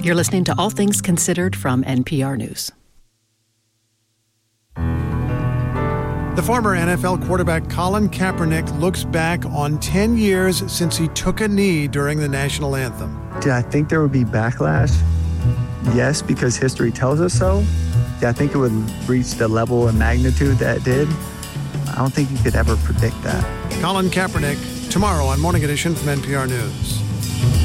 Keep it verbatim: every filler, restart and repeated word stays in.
You're listening to All Things Considered from N P R News. The former N F L quarterback Colin Kaepernick looks back on ten years since he took a knee during the national anthem. Did I think there would be backlash? Yes, because history tells us so. Did I think it would reach the level and magnitude that it did? I don't think you could ever predict that. Colin Kaepernick, tomorrow on Morning Edition from N P R News.